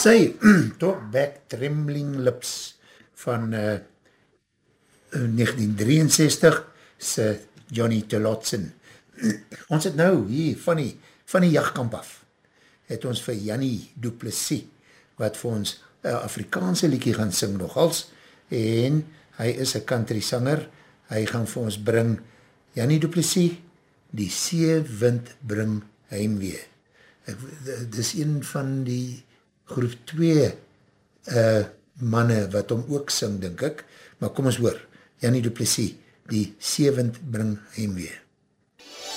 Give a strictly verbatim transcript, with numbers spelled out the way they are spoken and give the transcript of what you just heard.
sy, Talk Back Trembling Lips van uh, negentien drieënzestig se Johnny Tillotson. Ons het nou hier van die, van die jachtkamp af, het ons vir Jannie Du Plessis, wat vir ons uh, Afrikaanse liedjie gaan sing nogals, en hy is een country sanger, hy gaan vir ons bring, Jannie Du Plessis, Die Seewind bring heimwee. Dit is een van die groep twee uh, manne wat hom ook sing, denk ek, maar kom ons hoor, Jannie Du Plessis, Die Seewind bring heimwee.